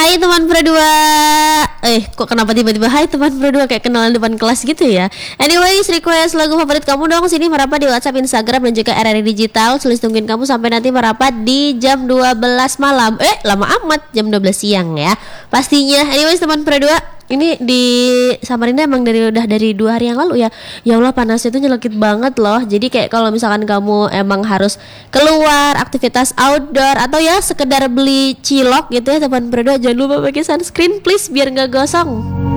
Hai teman berdua. Kok kenapa tiba-tiba hai teman berdua kayak kenalan depan kelas gitu ya. Anyways, request lagu favorit kamu dong. Sini merapat di WhatsApp, Instagram dan juga RRI Digital. Tulis tungguin kamu sampai nanti merapat di jam 12 malam. Lama amat, jam 12 siang ya. Pastinya. Anyways teman berdua, ini di Samarinda emang udah dari 2 hari yang lalu ya. Ya Allah, panasnya tuh nyelekit banget loh. Jadi kayak kalau misalkan kamu emang harus keluar aktivitas outdoor atau ya sekedar beli cilok gitu ya teman berdua, jangan lupa pakai sunscreen please biar nggak gosong.